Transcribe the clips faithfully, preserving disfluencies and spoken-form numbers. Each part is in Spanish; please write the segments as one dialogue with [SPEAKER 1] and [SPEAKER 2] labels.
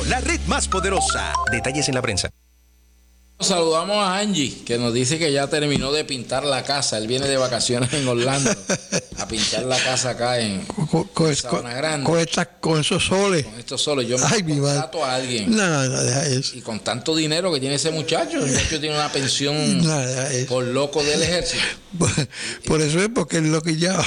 [SPEAKER 1] la red más poderosa. Detalles en la prensa.
[SPEAKER 2] Saludamos a Angie, que nos dice que ya terminó de pintar la casa. Él viene de vacaciones en Orlando a pintar la casa acá en,
[SPEAKER 3] con, con,
[SPEAKER 2] en Sabana Grande.
[SPEAKER 3] Con, estas, con esos soles.
[SPEAKER 2] Con estos soles. Yo me
[SPEAKER 3] Ay,
[SPEAKER 2] contrato a alguien.
[SPEAKER 3] No, no, no, deja eso.
[SPEAKER 2] Y con tanto dinero que tiene ese muchacho, el muchacho tiene una pensión
[SPEAKER 3] no, deja eso.
[SPEAKER 2] por loco del ejército.
[SPEAKER 3] Por, por eso es porque es lo que ya.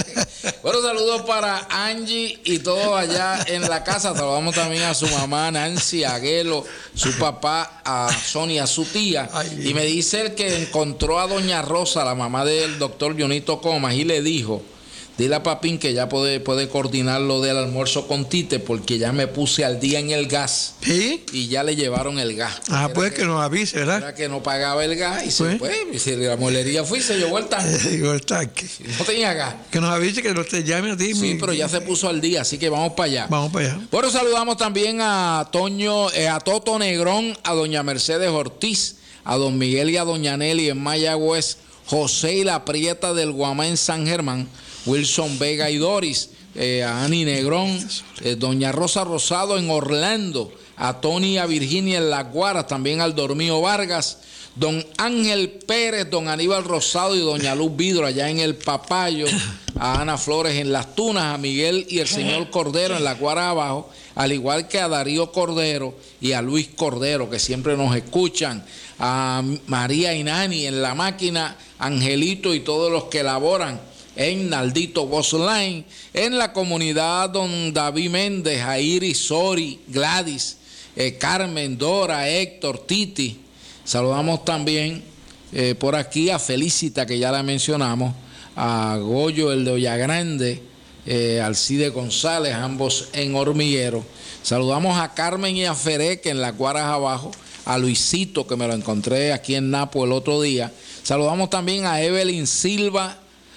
[SPEAKER 2] Bueno, saludos para Angie y todo allá en la casa. Saludamos también a su mamá Nancy Aguelo, su papá, a Sonia, su tía. Ay, y me dice él que encontró a doña Rosa, la mamá del doctor Jonito Comas, y le dijo: dile a Papín que ya puede, puede coordinar lo del almuerzo con Tite, porque ya me puse al día en el gas.
[SPEAKER 3] ¿Sí?
[SPEAKER 2] Y ya le llevaron el gas.
[SPEAKER 3] Ah,
[SPEAKER 2] era
[SPEAKER 3] pues
[SPEAKER 2] que,
[SPEAKER 3] que nos avise, ¿verdad?
[SPEAKER 2] Era que no pagaba el gas y se fue. Y si la molería fue y se llevó el tanque.
[SPEAKER 3] Llevó el tanque.
[SPEAKER 2] No tenía gas.
[SPEAKER 3] Que nos avise, que no te llame a ti.
[SPEAKER 2] Sí,
[SPEAKER 3] mi...
[SPEAKER 2] pero ya se puso al día, así que vamos para allá.
[SPEAKER 3] Vamos para allá.
[SPEAKER 2] Bueno, saludamos también a Toño, eh, a Toto Negrón, a doña Mercedes Ortiz, a don Miguel y a doña Nelly en Mayagüez, José y la Prieta del Guamá en San Germán, Wilson Vega y Doris, eh, a Ani Negrón, eh, doña Rosa Rosado en Orlando, a Tony y a Virginia en Las Guaras, también al Dormío Vargas, don Ángel Pérez, don Aníbal Rosado y doña Luz Vidro allá en El Papayo, a Ana Flores en Las Tunas, a Miguel y el señor Cordero en Las Guaras abajo, al igual que a Darío Cordero y a Luis Cordero, que siempre nos escuchan, a María y Nani en La Máquina, Angelito y todos los que laboran en Naldito Boss Line, en la comunidad don David Méndez, a Iris, Sori, Gladys, eh, Carmen, Dora, Héctor, Titi. Saludamos también eh, por aquí a Felicita, que ya la mencionamos, a Goyo, el de Ollagrande, eh, Alcide González, ambos en Hormiguero. Saludamos a Carmen y a Feré, que en Las Guaras abajo, a Luisito, que me lo encontré aquí en Napo el otro día. Saludamos también a Evelyn Silva,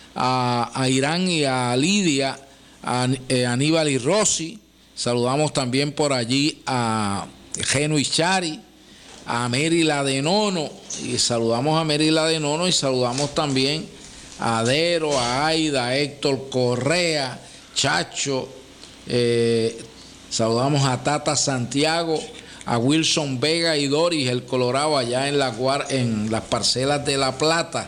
[SPEAKER 2] a, a Irán y a Lidia, a eh, Aníbal y Rosy. Saludamos también por allí a Geno y Chari, a Mary la de Nono, y saludamos a Mary la de Nono, y saludamos también a Adero, a Aida, a Héctor Correa, Chacho, eh, saludamos a Tata Santiago, a Wilson Vega y Doris, el Colorado, allá en, la, en las parcelas de La Plata.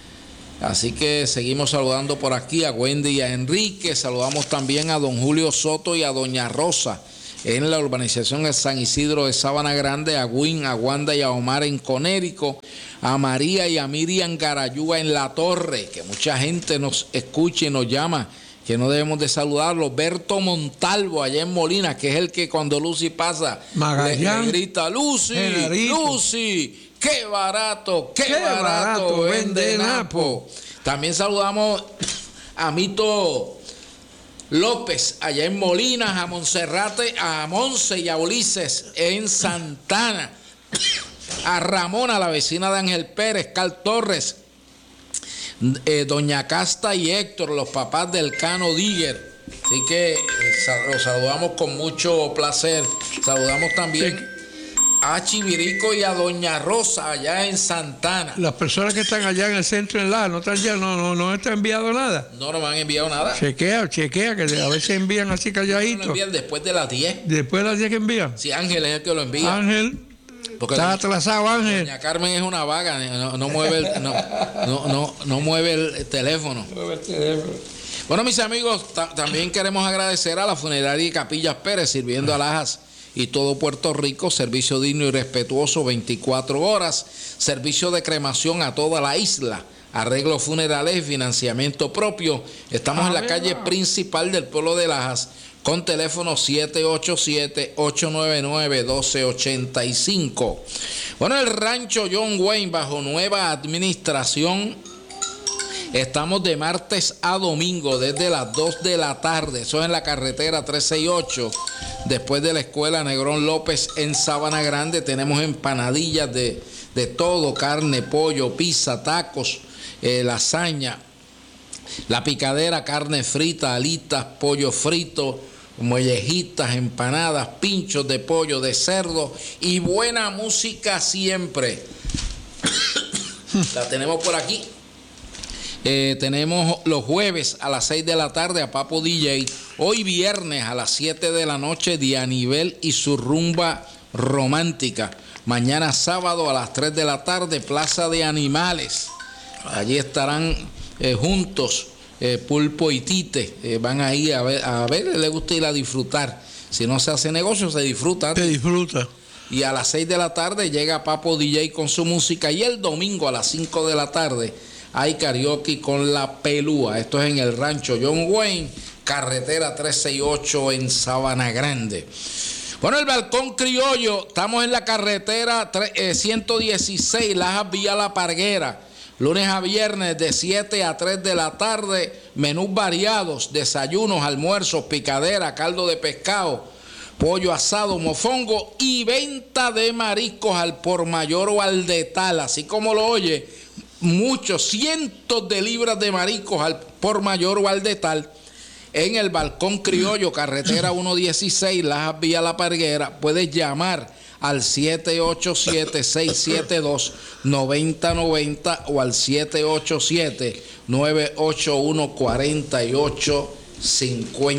[SPEAKER 2] Así que seguimos saludando por aquí a Wendy y a Enrique. Saludamos también a don Julio Soto y a doña Rosa en la urbanización de San Isidro de Sabana Grande, a Win, a Wanda y a Omar en Conérico, a María y a Miriam Garayúa en La Torre, que mucha gente nos escucha y nos llama, que no debemos de saludarlo. Berto Montalvo allá en Molina, que es el que cuando Lucy pasa le, le grita: Lucy, Generito. Lucy, qué barato, qué, qué barato, barato vende Napo. También saludamos a Mito López allá en Molina, a Monserrate, a Monse y a Ulises en Santana, a Ramona, la vecina de Ángel Pérez, Carl Torres, eh, doña Casta y Héctor, los papás del Cano Digger. Así que eh, los saludamos con mucho placer. Saludamos también a Chivirico y a doña Rosa allá en Santana.
[SPEAKER 3] Las personas que están allá en el centro en la no están ya, no, no, no están enviado nada.
[SPEAKER 2] No, no me han enviado nada.
[SPEAKER 3] Chequea, chequea, que a veces envían así calladitos.
[SPEAKER 2] No, lo envían después de las diez.
[SPEAKER 3] Después de las diez que envían.
[SPEAKER 2] Sí, Ángel es el que lo envía.
[SPEAKER 3] Ángel. Porque está atrasado, Ángel.
[SPEAKER 2] Doña Carmen es una vaga, no, no mueve el, no, no, no, no mueve el teléfono. No mueve el teléfono. Bueno, mis amigos, ta- también queremos agradecer a la funeraria y Capillas Pérez, sirviendo a Lajas y todo Puerto Rico, servicio digno y respetuoso veinticuatro horas, servicio de cremación a toda la isla, arreglos funerales y financiamiento propio. Estamos ah, en la verdad. calle principal del pueblo de Lajas, con teléfono siete ocho siete, ocho nueve nueve, uno dos ocho cinco. Bueno, el rancho John Wayne bajo nueva administración. Estamos de martes a domingo desde las dos de la tarde. Eso es en la carretera trescientos sesenta y ocho. Después de la escuela Negrón López en Sabana Grande. Tenemos empanadillas de, de todo: carne, pollo, pizza, tacos, eh, lasaña, la picadera, carne frita, alitas, pollo frito, mollejitas, empanadas, pinchos de pollo, de cerdo y buena música siempre. La tenemos por aquí. Eh, tenemos los jueves a las seis de la tarde a Papo D J. Hoy viernes a las siete de la noche Dianivel y su rumba romántica. Mañana sábado a las tres de la tarde Plaza de Animales. Allí estarán eh, juntos eh, Pulpo y Tite. Eh, van ahí a ver, a ver, les gusta ir a disfrutar. Si no se hace negocio, se disfruta.
[SPEAKER 3] Se disfruta.
[SPEAKER 2] Y a las seis de la tarde llega Papo D J con su música. Y el domingo a las cinco de la tarde hay karaoke con La Pelúa. Esto es en el rancho John Wayne, carretera trescientos sesenta y ocho en Sabana Grande. Bueno, el Balcón Criollo, estamos en la carretera ciento dieciséis, Lajas Villa La Parguera. Lunes a viernes de siete a tres de la tarde, menús variados, desayunos, almuerzos, picadera, caldo de pescado, pollo asado, mofongo y venta de mariscos al por mayor o al detal, así como lo oye, muchos, cientos de libras de mariscos al por mayor o al detal en el Balcón Criollo, carretera ciento dieciséis, Lajas Villa La Parguera. Puedes llamar al siete ocho siete, seis siete dos, nueve cero nueve cero o al siete ocho siete, nueve ocho uno, cuatro ocho cinco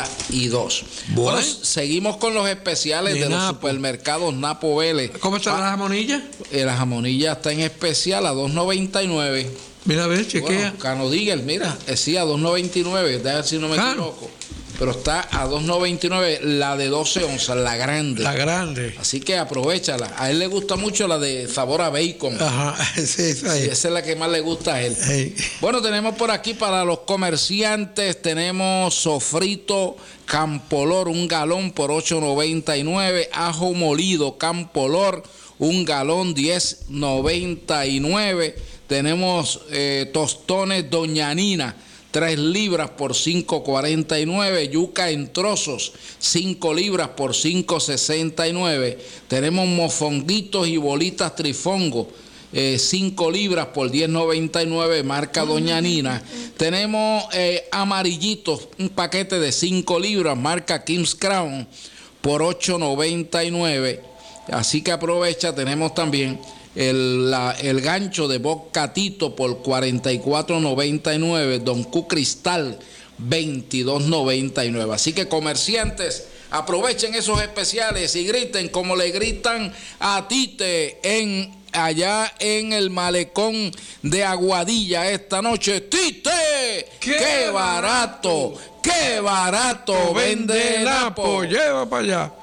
[SPEAKER 2] dos. Bueno, bueno, seguimos con los especiales de, de los supermercados Napo Vélez.
[SPEAKER 3] ¿Cómo están ah, las jamonillas?
[SPEAKER 2] Eh, las jamonillas están en especial a dos noventa y nueve.
[SPEAKER 3] Mira, a ver, chequea.
[SPEAKER 2] Bueno, Cano Digger, mira, sí, a dos noventa y nueve, déjame ver si no me Cano. equivoco. Pero está a dos noventa y nueve la de doce onzas, la grande.
[SPEAKER 3] La grande.
[SPEAKER 2] Así que aprovechala. A él le gusta mucho la de sabor a bacon.
[SPEAKER 3] Ajá, sí, sí,
[SPEAKER 2] sí, esa es la que más le gusta a él. Sí. Bueno, tenemos por aquí para los comerciantes, tenemos sofrito Campolor, un galón por ocho noventa y nueve. Ajo molido Campolor, un galón diez noventa y nueve. Tenemos eh, tostones Doña Nina, tres libras por cinco cuarenta y nueve. Yuca en trozos, cinco libras por cinco sesenta y nueve. Tenemos mofonguitos y bolitas trifongo, eh, cinco libras por diez noventa y nueve, marca Doña Nina. Tenemos eh, amarillitos, un paquete de cinco libras, marca King's Crown, por ocho noventa y nueve. Así que aprovecha. Tenemos también El, la, el gancho de Bocatito por cuarenta y cuatro noventa y nueve, Don Q Cristal veintidós noventa y nueve. Así que comerciantes, aprovechen esos especiales y griten como le gritan a Tite en allá en el malecón de Aguadilla esta noche. Tite, qué, qué barato, qué barato vende Napo.
[SPEAKER 3] Lleva para allá.